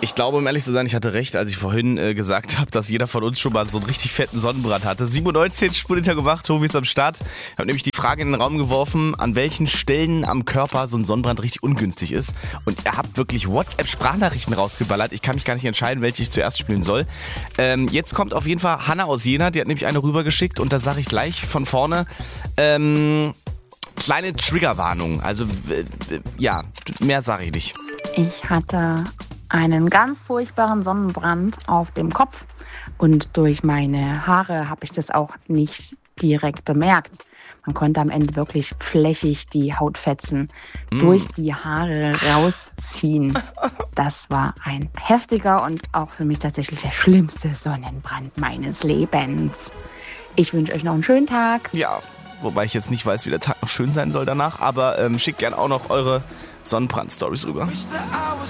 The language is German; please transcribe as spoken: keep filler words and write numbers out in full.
Ich glaube, um ehrlich zu sein, ich hatte recht, als ich vorhin äh, gesagt habe, dass jeder von uns schon mal so einen richtig fetten Sonnenbrand hatte. sieben Uhr neunzehn, Spurliter gemacht, Tobi ist am Start. Ich habe nämlich die Frage in den Raum geworfen, an welchen Stellen am Körper so ein Sonnenbrand richtig ungünstig ist. Und ihr habt wirklich WhatsApp-Sprachnachrichten rausgeballert. Ich kann mich gar nicht entscheiden, welche ich zuerst spielen soll. Ähm, jetzt kommt auf jeden Fall Hanna aus Jena, die hat nämlich eine rübergeschickt und da sage ich gleich von vorne, ähm, kleine Triggerwarnung. Also, w- w- ja, mehr sage ich nicht. Ich hatte einen ganz furchtbaren Sonnenbrand auf dem Kopf und durch meine Haare habe ich das auch nicht direkt bemerkt. Man konnte am Ende wirklich flächig die Hautfetzen mm. durch die Haare rausziehen. Das war ein heftiger und auch für mich tatsächlich der schlimmste Sonnenbrand meines Lebens. Ich wünsche euch noch einen schönen Tag. Ja, wobei ich jetzt nicht weiß, wie der Tag noch schön sein soll danach, aber ähm, schickt gerne auch noch eure Sonnenbrand-Stories rüber.